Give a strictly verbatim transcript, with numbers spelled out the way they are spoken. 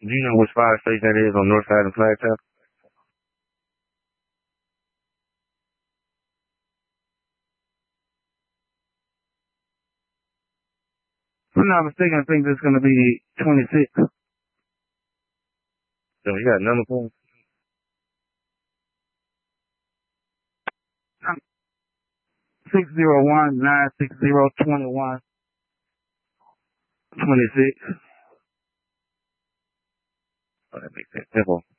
Do you know which fire station that is on North Side of Flagstaff? If I'm not mistaken, I think it's going to be twenty-six. So you got a number for him? six zero one, nine six zero, two one, twenty-six. Oh, that makes sense. Simple.